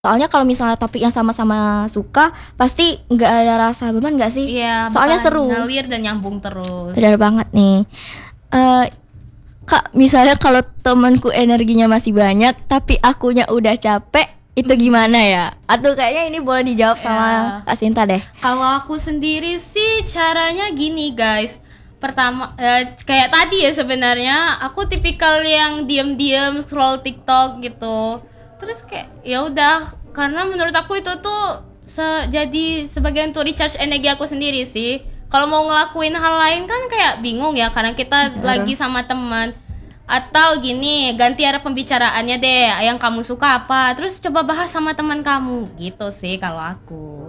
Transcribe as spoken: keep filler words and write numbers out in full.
Soalnya kalau misalnya topik yang sama-sama suka, pasti nggak ada rasa beban nggak sih? Iya, Soalnya seru. ngalir dan nyambung terus. Benar banget nih. Uh, Kak, misalnya kalau temanku energinya masih banyak, tapi akunya udah capek, itu gimana ya? Atau kayaknya ini boleh dijawab sama Ya. Kak Sinta deh. Kalau aku sendiri sih caranya gini guys. Pertama eh, kayak tadi ya sebenarnya aku tipikal yang diam-diam scroll TikTok gitu. Terus kayak ya udah, karena menurut aku itu tuh se- jadi sebagian untuk recharge energi aku sendiri sih. Kalau mau ngelakuin hal lain kan kayak bingung ya karena kita Bener. lagi sama teman. Atau gini, ganti arah pembicaraannya deh. Yang kamu suka apa? Terus coba bahas sama teman kamu. Gitu sih kalau aku.